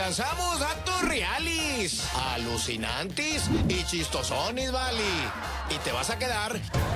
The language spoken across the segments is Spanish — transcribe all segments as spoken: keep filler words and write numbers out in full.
lanzamos datos reales, alucinantes y chistosones, vale. Y te vas a quedar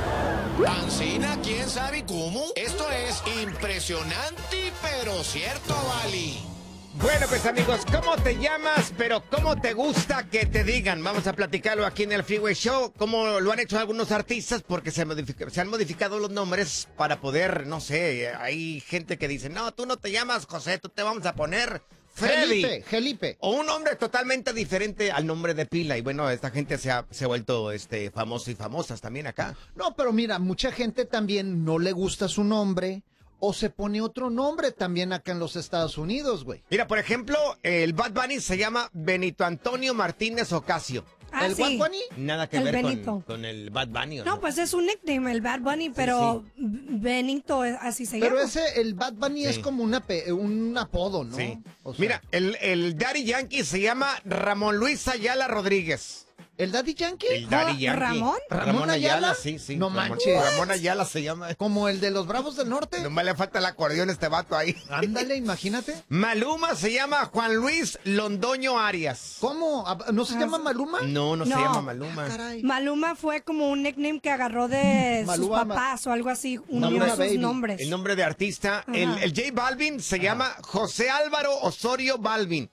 pancina, quién sabe cómo. Esto es impresionante, pero cierto, vale. Bueno, pues amigos, ¿cómo te llamas? Pero ¿cómo te gusta que te digan? Vamos a platicarlo aquí en el Freeway Show, cómo lo han hecho algunos artistas, porque se, modific- se han modificado los nombres para poder, no sé, hay gente que dice, no, tú no te llamas José, tú te vamos a poner Freddy. Felipe, Felipe. O un nombre totalmente diferente al nombre de pila. Y bueno, esta gente se ha, se ha vuelto este, famoso y famosas también acá. No, pero mira, mucha gente también no le gusta su nombre o se pone otro nombre también acá en los Estados Unidos, güey. Mira, por ejemplo, el Bad Bunny se llama Benito Antonio Martínez Ocasio. Ah, ¿El sí. Bad Bunny? Nada que El ver Benito. con, con el Bad Bunny. ¿o No, pues es un nickname, el Bad Bunny, pero Benito, así se Pero llama. ese, el Bad Bunny Sí. es como una pe- un apodo, ¿no? Sí. O sea, Mira, el, el Daddy Yankee se llama Ramón Luis Ayala Rodríguez. ¿el Daddy Yankee? El Daddy Ah, Yankee. ¿Ramón? ¿Ramón Ayala? sí, sí. No Ramón- manches. Ramón Ayala se llama. Como el de los Bravos del Norte. Nomás le falta el acordeón a este vato ahí. Ándale, imagínate. Maluma se llama Juan Luis Londoño Arias. ¿Cómo? ¿No se Ah, llama sí. Maluma? No, no, se No. llama Ah, Maluma. caray. Maluma fue como un nickname que agarró de Maluma, sus papás o algo así, unió Maluma sus Baby. nombres. El nombre de artista. Ajá. El, el J Balvin se llama José Álvaro Osorio Balvin.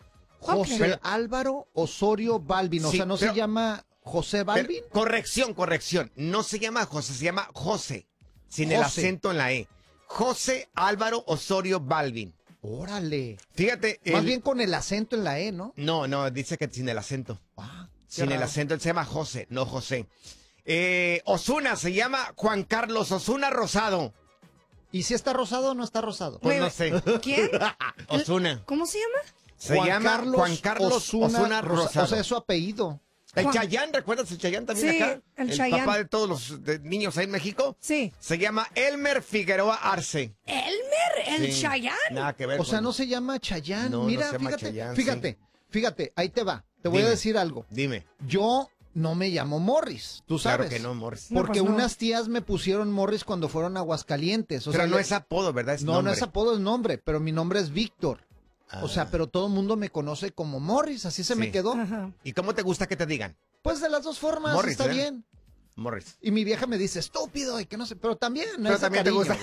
José Ok. Álvaro Osorio Balvin. O Sí, sea, ¿no pero- se llama José Balvin? Pero- corrección, corrección. No se llama José, se llama José. Sin el José. acento en la E. José Álvaro Osorio Balvin. Órale. Fíjate. Más el- bien con el acento en la E, ¿no? No, no, dice que sin el acento. Ah, qué Sin el raro. acento, él se llama José, no José. Eh, Osuna se llama Juan Carlos Osuna Rosado. ¿Y si está rosado o no está rosado? Pues Wait, no sé. ¿Quién? Osuna. ¿Cómo se llama? Se llama Juan Carlos Osuna, Rosa- Rosado. O sea, es su apellido. El Juan- Chayán, ¿recuerdas el Chayán también Sí, acá? el Chayán. papá de todos los de- niños ahí en México. Sí. Se llama Elmer Figueroa Arce. Elmer, el Sí, Chayanne. Nada que ver O sea, con- no se llama Chayán. No, no Mira, se llama fíjate, Chayanne, fíjate, fíjate, ahí te va. Te voy Dime. a decir algo. Dime. Yo no me llamo Morris, tú sabes. Claro que no, Morris. No, Porque pues no. unas tías me pusieron Morris cuando fueron a Aguascalientes. O Pero sea, no le- es apodo, ¿verdad? Es no, nombre. no es apodo, es nombre, pero mi nombre es Víctor. Ah. O sea, pero todo el mundo me conoce como Morris, así se Sí. me quedó. Ajá. ¿Y cómo te gusta que te digan? Pues de las dos formas, Morris, está ¿eh? bien. Morris. Y mi vieja me dice, estúpido, y que no sé, pero también. Pero ese también te cariño. gusta.